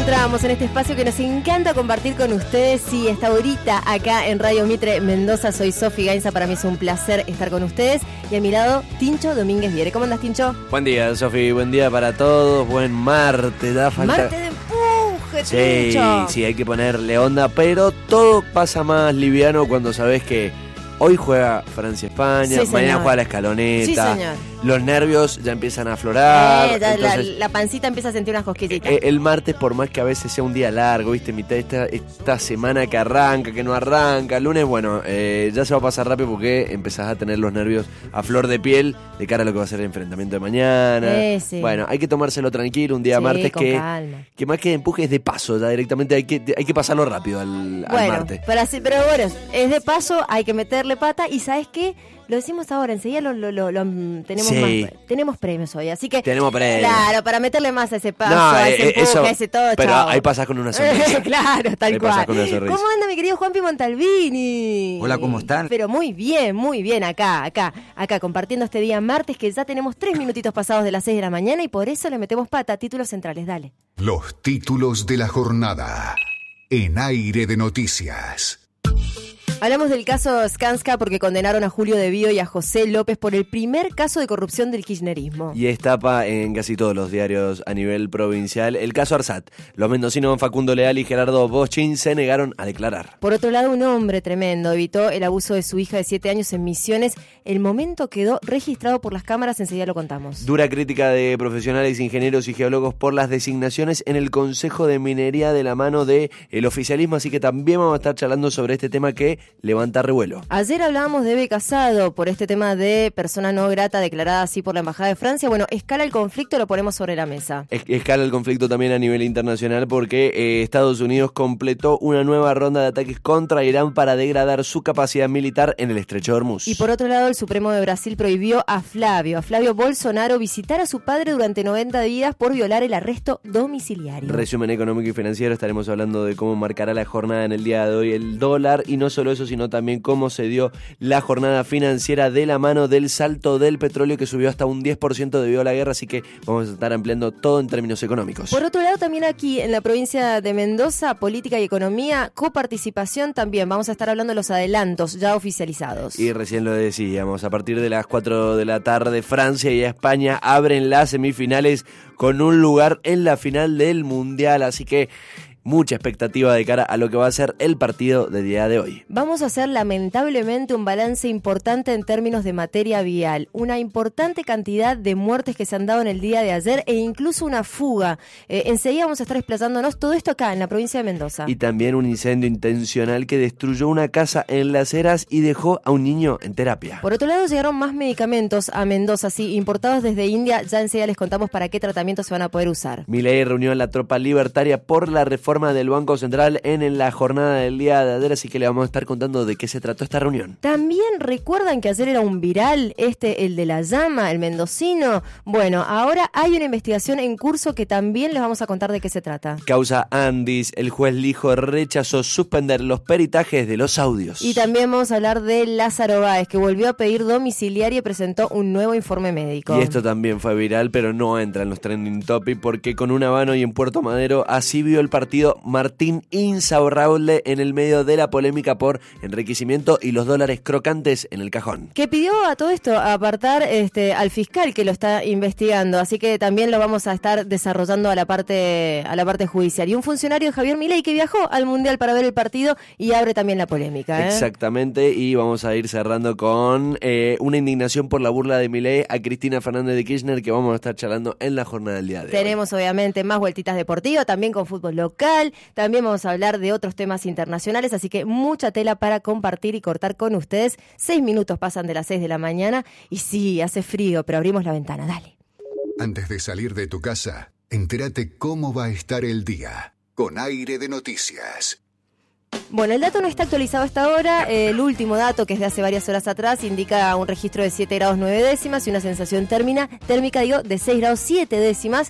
encontramos en este espacio que nos encanta compartir con ustedes. Sí, esta horita acá en Radio Mitre Mendoza. Soy Sofi Gainza, para mí es un placer estar con ustedes. Y a mi lado, Tincho Domínguez Viere. ¿Cómo andas, Tincho? Buen día, Sofi, buen día para todos. Buen martes, da falta. Martes de empuje, Tincho. Sí, hay que ponerle onda, pero todo pasa más liviano cuando sabes que hoy juega Francia-España, Sí, mañana señor. juega la escaloneta. Sí, señor. Los nervios ya empiezan a aflorar. Entonces, la pancita empieza a sentir unas cosquillitas. el martes, por más que a veces sea un día largo, viste, mitad de esta semana que arranca, que no arranca, el lunes, bueno, ya se va a pasar rápido porque empezás a tener los nervios a flor de piel de cara a lo que va a ser el enfrentamiento de mañana. Sí. Bueno, hay que tomárselo tranquilo, un día Sí, martes con calma. que más que empuje es de paso, ya directamente hay que pasarlo rápido al martes. Pero bueno, es de paso, hay que meterle pata. Y ¿sabes qué? Lo decimos ahora, enseguida tenemos Sí. más. Tenemos premios hoy, así que. Tenemos premios. Claro, para meterle más a ese paso, No, a ese empuje, eso, a ese todo, pero chavo. ahí pasás con una sonrisa. Claro, tal Ahí cual. pasás con una sonrisa. ¿Cómo anda mi querido Juanpi Montalbini? Hola, ¿cómo están? Pero muy bien, acá, compartiendo este día martes que ya tenemos 3 minutitos pasados de las 6 de la mañana y por eso le metemos pata. Títulos centrales, dale. Los títulos de la jornada en Aire de Noticias. Hablamos del caso Skanska porque condenaron a Julio De Bío y a José López por el primer caso de corrupción del kirchnerismo. Y es tapa en casi todos los diarios a nivel provincial. El caso Arsat. Los mendocinos Facundo Leal y Gerardo Boschin se negaron a declarar. Por otro lado, un hombre tremendo evitó el abuso de su hija de 7 años en Misiones. El momento quedó registrado por las cámaras, enseguida lo contamos. Dura crítica de profesionales, ingenieros y geólogos por las designaciones en el Consejo de Minería de la mano del oficialismo. Así que también vamos a estar charlando sobre este tema que levanta revuelo. Ayer hablábamos de Eve Casado por este tema de persona no grata declarada así por la Embajada de Francia. Bueno, escala el conflicto, lo ponemos sobre la mesa. Escala el conflicto también a nivel internacional porque Estados Unidos completó una nueva ronda de ataques contra Irán para degradar su capacidad militar en el Estrecho de Hormuz. Y por otro lado, el Supremo de Brasil prohibió a Flavio Bolsonaro visitar a su padre durante 90 días por violar el arresto domiciliario. Resumen económico y financiero, estaremos hablando de cómo marcará la jornada en el día de hoy el dólar y no solo eso, sino también cómo se dio la jornada financiera de la mano del salto del petróleo que subió hasta un 10% debido a la guerra, así que vamos a estar ampliando todo en términos económicos. Por otro lado, también aquí en la provincia de Mendoza, política y economía, coparticipación también. Vamos a estar hablando de los adelantos ya oficializados. Y recién lo decíamos, a partir de las 4 de la tarde, Francia y España abren las semifinales con un lugar en la final del Mundial, así que mucha expectativa de cara a lo que va a ser el partido de día de hoy. Vamos a hacer lamentablemente un balance importante en términos de materia vial. Una importante cantidad de muertes que se han dado en el día de ayer e incluso una fuga. Enseguida vamos a estar desplazándonos todo esto acá en la provincia de Mendoza. Y también un incendio intencional que destruyó una casa en Las Heras y dejó a un niño en terapia. Por otro lado, llegaron más medicamentos a Mendoza, sí, importados desde India. Ya enseguida les contamos para qué tratamientos se van a poder usar. Milei reunió a la tropa libertaria por la reforma del Banco Central en la jornada del día de ayer, así que le vamos a estar contando de qué se trató esta reunión. También recuerdan que ayer era un viral, el de la llama, el mendocino. Bueno, ahora hay una investigación en curso que también les vamos a contar de qué se trata. Causa Andis, el juez Lijo rechazó suspender los peritajes de los audios. Y también vamos a hablar de Lázaro Báez, que volvió a pedir domiciliaria y presentó un nuevo informe médico. Y esto también fue viral, pero no entra en los trending topics porque con un habano y en Puerto Madero así vio el partido Martín Insaurralde en el medio de la polémica por enriquecimiento y los dólares crocantes en el cajón. Que pidió a todo esto apartar al fiscal que lo está investigando, así que también lo vamos a estar desarrollando a la parte judicial. Y un funcionario de Javier Milei que viajó al Mundial para ver el partido y abre también la polémica. Exactamente, y vamos a ir cerrando con una indignación por la burla de Milei a Cristina Fernández de Kirchner que vamos a estar charlando en la jornada del día de hoy. Tenemos obviamente más vueltitas deportivas, también con fútbol local. También vamos a hablar de otros temas internacionales, así que mucha tela para compartir y cortar con ustedes. 6 minutos pasan de las 6 de la mañana y sí, hace frío, pero abrimos la ventana, dale. Antes de salir de tu casa, entérate cómo va a estar el día con Aire de Noticias. Bueno, el dato no está actualizado hasta ahora. El último dato, que es de hace varias horas atrás, indica un registro de 7 grados 9 décimas y una sensación térmica de 6 grados 7 décimas.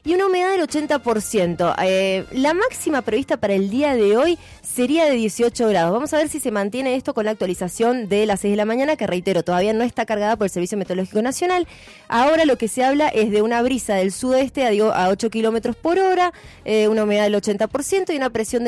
y una humedad del 80%. La máxima prevista para el día de hoy sería de 18 grados. Vamos a ver si se mantiene esto con la actualización de las 6 de la mañana, que reitero, todavía no está cargada por el Servicio Meteorológico Nacional. Ahora lo que se habla es de una brisa del sudeste a 8 kilómetros por hora, una humedad del 80% y una presión de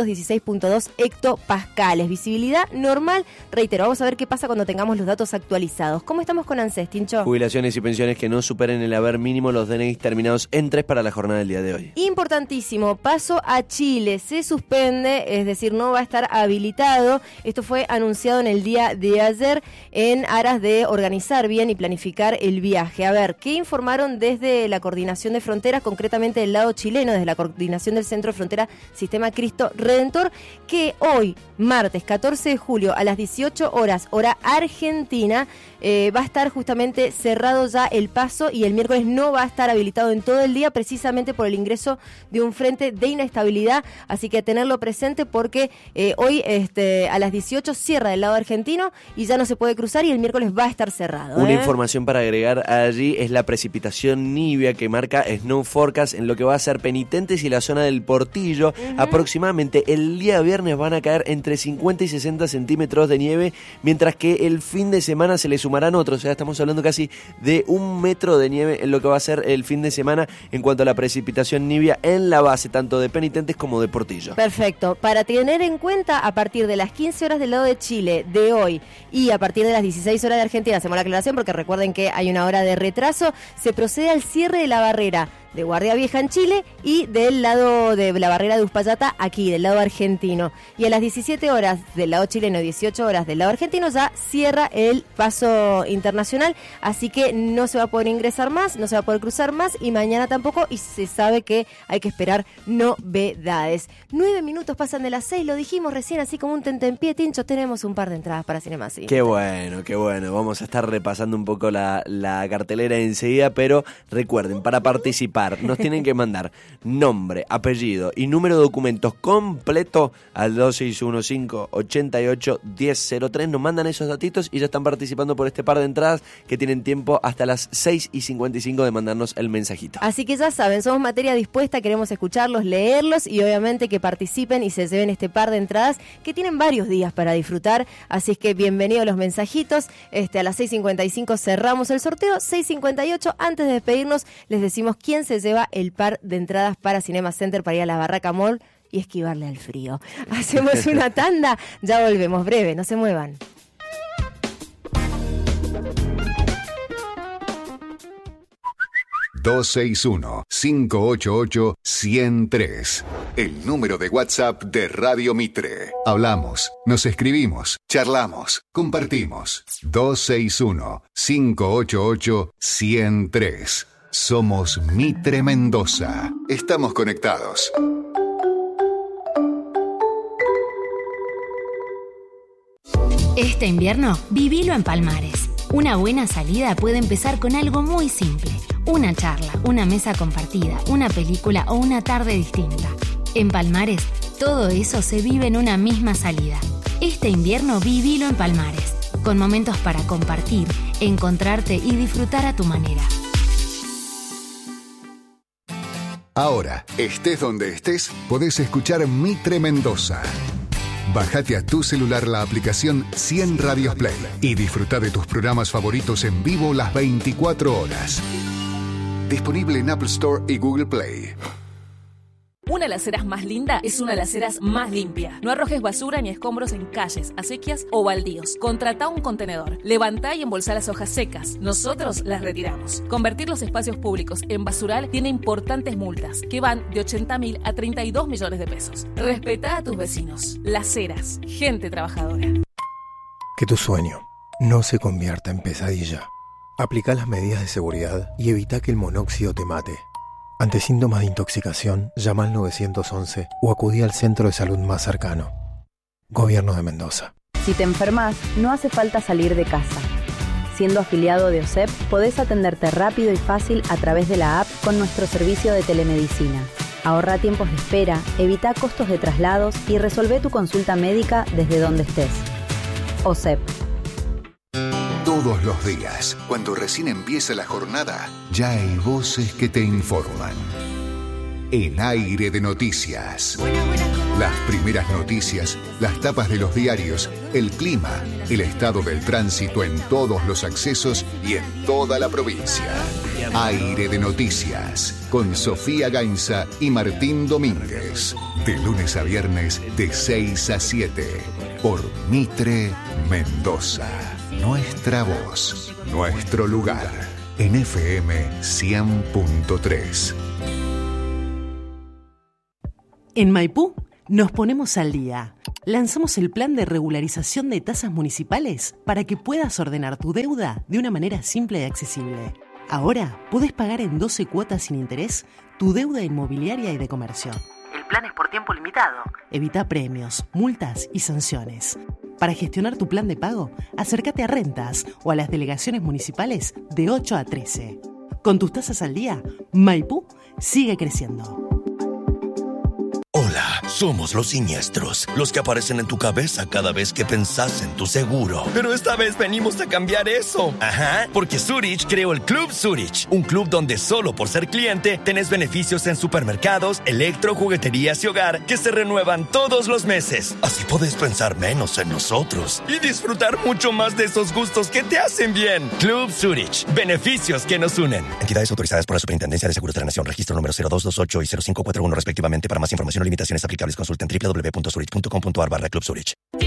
916.2 hectopascales. Visibilidad normal. Reitero, vamos a ver qué pasa cuando tengamos los datos actualizados. ¿Cómo estamos con ANSES, Tincho? Jubilaciones y pensiones que no superen el haber mínimo, los DNIs terminados en 3 para la jornada del día de hoy. Importantísimo, paso a Chile. Se suspende, es decir, no va a estar habilitado. Esto fue anunciado en el día de ayer en aras de organizar bien y planificar el viaje. A ver, ¿qué informaron desde la Coordinación de Fronteras, concretamente del lado chileno, desde la Coordinación del Centro de Frontera Sistema Cristo Redentor? Que hoy, martes 14 de julio, a las 18 horas, hora argentina, va a estar justamente cerrado ya el paso y el miércoles no va a estar habilitado en todo el día, precisamente por el ingreso de un frente de inestabilidad. Así que a tenerlo presente porque hoy a las 18 cierra del lado argentino y ya no se puede cruzar y el miércoles va a estar cerrado. Una información para agregar allí es la precipitación nibia que marca Snow Forecast en lo que va a ser Penitentes y la zona del Portillo. Aproximadamente el día viernes van a caer entre 50 y 60 centímetros de nieve, mientras que el fin de semana se le sumarán otros. O sea, estamos hablando casi de 1 metro de nieve en lo que va a ser el fin de semana en cuanto a la precipitación nibia en la base, tanto de Penitentes como de Portillo. Perfecto. Para tener en cuenta, a partir de las 15 horas del lado de Chile de hoy y a partir de las 16 horas de Argentina, hacemos la aclaración porque recuerden que hay una hora de retraso, se procede al cierre de la barrera de Guardia Vieja en Chile y del lado de la barrera de Uspallata aquí, del lado argentino. Y a las 17 horas del lado chileno y 18 horas del lado argentino ya cierra el paso internacional, así que no se va a poder ingresar más, no se va a poder cruzar más y mañana tampoco, y se sabe que hay que esperar novedades. 9 minutos pasan de las 6, lo dijimos recién así como un tentempié, Tincho, tenemos un par de entradas para Cinema Cine. Qué bueno, qué bueno. Vamos a estar repasando un poco la cartelera enseguida, pero recuerden, para participar nos tienen que mandar nombre, apellido y número de documentos completo al 2615-88-1003. Nos mandan esos datitos y ya están participando por este par de entradas que tienen tiempo hasta las 6:55 de mandarnos el mensajito. Así que ya saben, somos materia dispuesta, queremos escucharlos, leerlos y obviamente que participen y se lleven este par de entradas que tienen varios días para disfrutar. Así es que bienvenidos los mensajitos. A las 6:55 cerramos el sorteo. 6:58, antes de despedirnos, les decimos quién se lleva el par de entradas para Cinema Center para ir a la Barraca Mall y esquivarle al frío. Hacemos una tanda, ya volvemos, breve, no se muevan. ...261-588-1003... el número de WhatsApp de Radio Mitre. Hablamos, nos escribimos, charlamos, compartimos. 261-588-1003. Somos Mitre Mendoza. Estamos conectados. Este invierno, vivilo en Palmares. Una buena salida puede empezar con algo muy simple. Una charla, una mesa compartida, una película o una tarde distinta. En Palmares, todo eso se vive en una misma salida. Este invierno, vivilo en Palmares. Con momentos para compartir, encontrarte y disfrutar a tu manera. Ahora, estés donde estés, podés escuchar Mitre Mendoza. Bájate a tu celular la aplicación 100 Radios Play y disfruta de tus programas favoritos en vivo las 24 horas. Disponible en Apple Store y Google Play. Una de las aceras más linda es una de las aceras más limpia. No arrojes basura ni escombros en calles, acequias o baldíos. Contratá un contenedor. Levantá y embolsá las hojas secas. Nosotros las retiramos. Convertir los espacios públicos en basural tiene importantes multas que van de 80.000 a 32 millones de pesos. Respetá a tus vecinos. Las Heras. Gente trabajadora. Que tu sueño no se convierta en pesadilla. Aplica las medidas de seguridad y evita que el monóxido te mate. Ante síntomas de intoxicación, llama al 911 o acudí al centro de salud más cercano. Gobierno de Mendoza. Si te enfermas, no hace falta salir de casa. Siendo afiliado de OSEP, podés atenderte rápido y fácil a través de la app con nuestro servicio de telemedicina. Ahorra tiempos de espera, evita costos de traslados y resolvé tu consulta médica desde donde estés. OSEP. Tu Todos los días, cuando recién empieza la jornada, ya hay voces que te informan. En Aire de Noticias. Las primeras noticias, las tapas de los diarios, el clima, el estado del tránsito en todos los accesos y en toda la provincia. Aire de Noticias, con Sofía Gainza y Martín Domínguez. De lunes a viernes, de 6 a 7. Por Mitre Mendoza. Nuestra voz, nuestro lugar. En FM 100.3. En Maipú nos ponemos al día. Lanzamos el plan de regularización de tasas municipales para que puedas ordenar tu deuda de una manera simple y accesible. Ahora podés pagar en 12 cuotas sin interés tu deuda inmobiliaria y de comercio. El plan es por tiempo limitado. Evita premios, multas y sanciones. Para gestionar tu plan de pago, acércate a Rentas o a las delegaciones municipales de 8 a 13. Con tus tasas al día, Maipú sigue creciendo. Hola, somos los siniestros, los que aparecen en tu cabeza cada vez que pensás en tu seguro. Pero esta vez venimos a cambiar eso. Ajá, porque Zurich creó el Club Zurich, un club donde solo por ser cliente tenés beneficios en supermercados, electro, jugueterías y hogar que se renuevan todos los meses. Así podés pensar menos en nosotros y disfrutar mucho más de esos gustos que te hacen bien. Club Zurich, beneficios que nos unen. Entidades autorizadas por la Superintendencia de Seguros de la Nación, registro número 0228 y 0541 respectivamente. Para más información o limitaciones aplicables, consulten www.zurich.com.ar/Club Zurich.